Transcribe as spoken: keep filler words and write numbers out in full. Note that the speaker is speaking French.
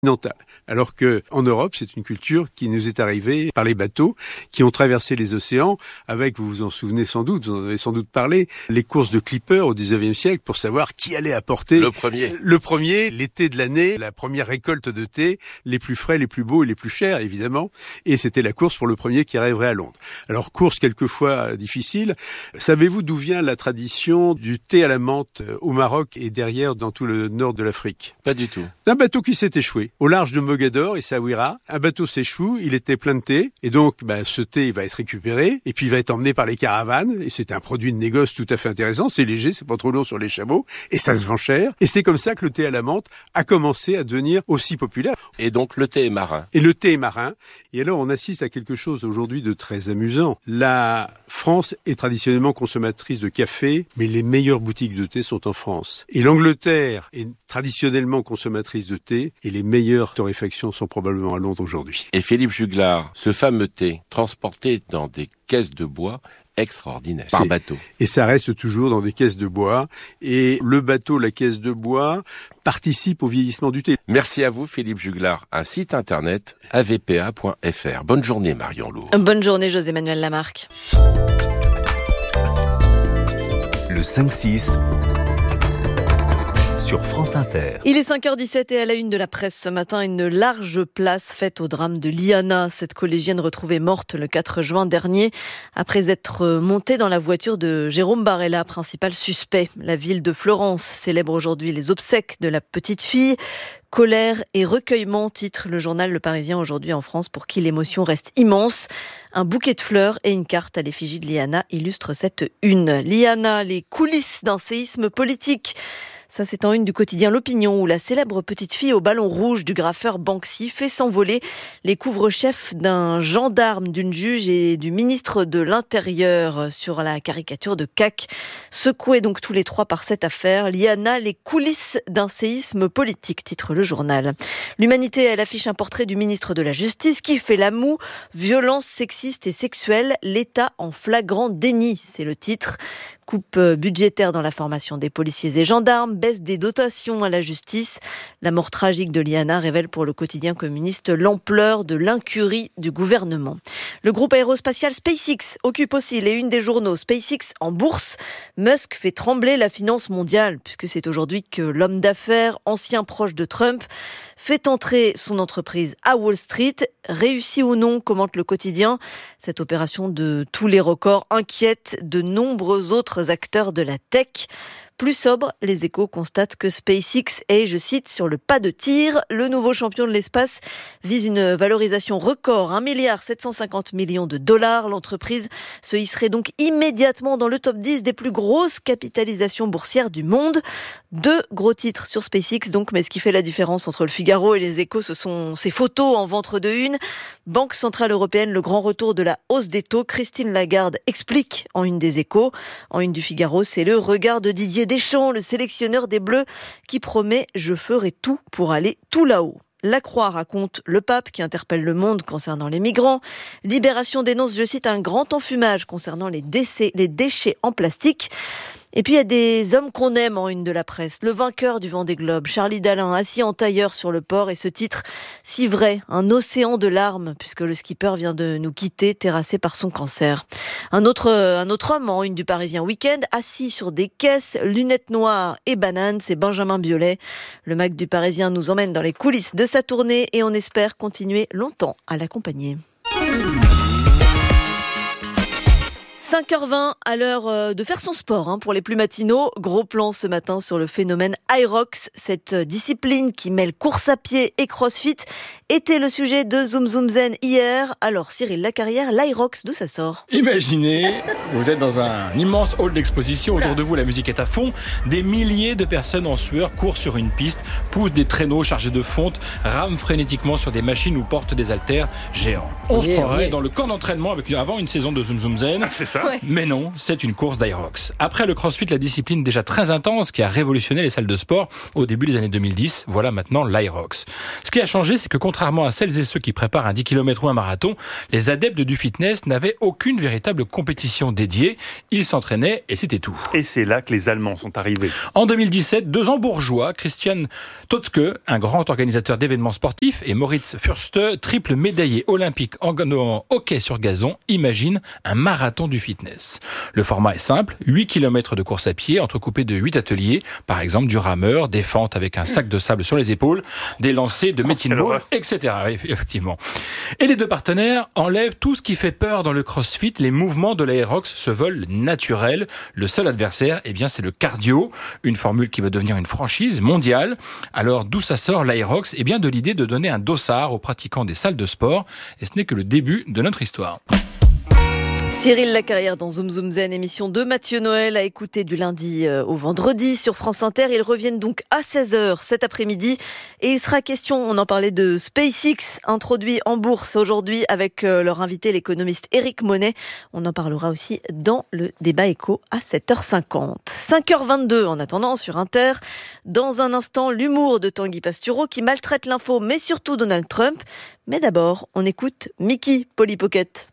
continentale. Alors que en Europe, c'est une culture qui nous est arrivée par les bateaux qui ont traversé les océans avec, vous vous en souvenez sans doute, vous en avez sans doute parlé, les courses de clippers au dix-neuvième siècle pour savoir qui allait apporter le premier, le premier, l'été de l'année, la première récolte de thé, les plus frais, les plus beaux et les plus chers, évidemment. Et c'était la course pour le premier qui arriverait à Londres. Alors, course quelquefois difficile. Savez-vous d'où vient la tradition du thé à la menthe au Maroc et derrière dans tout le nord de l'Afrique? Pas du tout. Un bateau qui s'est échoué au large de Mogador et Saouira. Un bateau s'échoue, il était plein de thé et donc bah, ce thé il va être récupéré et puis il va être emmené par les caravanes et c'est un produit de négoce tout à fait intéressant. C'est léger, c'est pas trop lourd sur les chameaux et ça se vend cher. Et c'est comme ça que le thé à la menthe a commencé à devenir aussi populaire. Et donc le thé est marin. Et le thé est marin. Et alors on assiste à quelque chose aujourd'hui de très amusant. La France est traditionnellement consommatrice de café, mais les meilleures boutiques de thé sont en France. Et l'Angleterre est traditionnellement consommatrice de thé et les meilleures torréfactions sont probablement à Londres aujourd'hui. Et Philippe Juglar, ce fameux thé transporté dans des caisses de bois extraordinaires par bateau. Et ça reste toujours dans des caisses de bois. Et le bateau, la caisse de bois, participe au vieillissement du thé. Merci à vous Philippe Juglar. Un site internet a v p a point f r. Bonne journée Marion Lourd. Bonne journée José-Manuel Lamarque. Le cinq six sur France Inter. Il est cinq heures dix-sept et à la une de la presse ce matin, une large place faite au drame de Liana, cette collégienne retrouvée morte le quatre juin dernier après être montée dans la voiture de Jérôme Barella, principal suspect. La ville de Florence célèbre aujourd'hui les obsèques de la petite fille. Colère et recueillement, titre le journal Le Parisien aujourd'hui en France, pour qui l'émotion reste immense. Un bouquet de fleurs et une carte à l'effigie de Liana illustrent cette une. Liana, les coulisses d'un séisme politique. Ça, c'est en une du quotidien L'Opinion, où la célèbre petite fille au ballon rouge du graffeur Banksy fait s'envoler les couvre-chefs d'un gendarme, d'une juge et du ministre de l'Intérieur sur la caricature de C A C. Secoués donc tous les trois par cette affaire, Liana, les coulisses d'un séisme politique, titre le journal. L'Humanité, elle affiche un portrait du ministre de la Justice qui fait la moue. Violence sexiste et sexuelle, l'État en flagrant déni, c'est le titre. Coupe budgétaire dans la formation des policiers et gendarmes, baisse des dotations à la justice. La mort tragique de Liana révèle pour le quotidien communiste l'ampleur de l'incurie du gouvernement. Le groupe aérospatial SpaceX occupe aussi les unes des journaux. SpaceX en bourse, Musk fait trembler la finance mondiale, puisque c'est aujourd'hui que l'homme d'affaires, ancien proche de Trump, fait entrer son entreprise à Wall Street. Réussi ou non, commente le quotidien. Cette opération de tous les records inquiète de nombreux autres acteurs de la tech. Plus sobre, les Échos constatent que SpaceX est, je cite, sur le pas de tir. Le nouveau champion de l'espace vise une valorisation record, un milliard sept cent cinquante millions de dollars. L'entreprise se hisserait donc immédiatement dans le top dix des plus grosses capitalisations boursières du monde. Deux gros titres sur SpaceX, donc, mais ce qui fait la différence entre le Figaro et les Échos, ce sont ces photos en ventre de une. Banque Centrale Européenne, le grand retour de la hausse des taux. Christine Lagarde explique en une des Échos. En une du Figaro, c'est le regard de Didier Deschamps, le sélectionneur des Bleus, qui promet « Je ferai tout pour aller tout là-haut ». La Croix raconte le pape qui interpelle le monde concernant les migrants. Libération dénonce, je cite, un grand enfumage concernant les décès, les déchets en plastique. Et puis il y a des hommes qu'on aime en une de la presse. Le vainqueur du Vendée Globe, Charlie Dalin, assis en tailleur sur le port, et ce titre si vrai, un océan de larmes, puisque le skipper vient de nous quitter, terrassé par son cancer. Un autre, un autre homme en une du Parisien Week-end, assis sur des caisses, lunettes noires et bananes, c'est Benjamin Biolay. Le Mac du Parisien nous emmène dans les coulisses de sa tournée et on espère continuer longtemps à l'accompagner. cinq heures vingt, à l'heure de faire son sport hein, pour les plus matinaux. Gros plan ce matin sur le phénomène Hyrox, cette discipline qui mêle course à pied et crossfit, était le sujet de Zoom Zoom Zen hier. Alors Cyril Lacarrière, l'Hyrox, d'où ça sort? Imaginez, vous êtes dans un immense hall d'exposition, autour de vous la musique est à fond, des milliers de personnes en sueur courent sur une piste, poussent des traîneaux chargés de fonte, rament frénétiquement sur des machines ou portent des haltères géants. On se croirait dans le camp d'entraînement avec avant une saison de Zoom Zoom Zen. C'est ça. Ouais. Mais non, c'est une course d'Hyrox. Après le crossfit, la discipline déjà très intense qui a révolutionné les salles de sport au début des années deux mille dix, voilà maintenant l'Hyrox. Ce qui a changé, c'est que contrairement contrairement à celles et ceux qui préparent un dix kilomètres ou un marathon, les adeptes du fitness n'avaient aucune véritable compétition dédiée. Ils s'entraînaient et c'était tout. Et c'est là que les Allemands sont arrivés. En deux mille dix-sept, deux Hambourgeois, Christian Totzke, un grand organisateur d'événements sportifs, et Moritz Fürste, triple médaillé olympique en hockey sur gazon, imaginent un marathon du fitness. Le format est simple, huit kilomètres de course à pied, entrecoupés de huit ateliers, par exemple du rameur, des fentes avec un sac de sable sur les épaules, des lancers de medicine ball, et cetera. Oui, effectivement. Et les deux partenaires enlèvent tout ce qui fait peur dans le crossfit. Les mouvements de l'Aerox se veulent naturels. Le seul adversaire, eh bien, c'est le cardio, une formule qui va devenir une franchise mondiale. Alors, d'où ça sort l'Aerox ? Eh bien, de l'idée de donner un dossard aux pratiquants des salles de sport. Et ce n'est que le début de notre histoire. Cyril Lacarrière dans Zoom Zoom Zen, émission de Mathieu Noël à écouter du lundi au vendredi sur France Inter. Ils reviennent donc à seize heures cet après-midi et il sera question, on en parlait, de SpaceX, introduit en bourse aujourd'hui avec leur invité l'économiste Éric Monnet. On en parlera aussi dans le débat éco à sept heures cinquante. cinq heures vingt-deux en attendant sur Inter. Dans un instant, l'humour de Tanguy Pastureau qui maltraite l'info mais surtout Donald Trump. Mais d'abord, on écoute Mickey Polly Pocket.